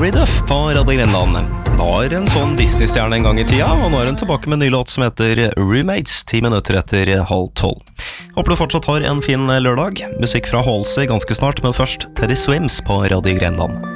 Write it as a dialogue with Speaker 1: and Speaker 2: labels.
Speaker 1: Hilary Duff på Radio Grenland. Var en sånn Disney-stjerne en gang i tida, og nå er hun tilbake med en ny låt som heter Roommates, 10 minutter etter 11:30. Håper du fortsatt har en fin lørdag. Musikk fra Halsey ganske snart, men først Teddy Swims på Radio Grenland.